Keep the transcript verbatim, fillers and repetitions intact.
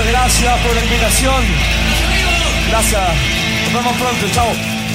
gracias por la invitación. Gracias. Nos vemos pronto. Chao.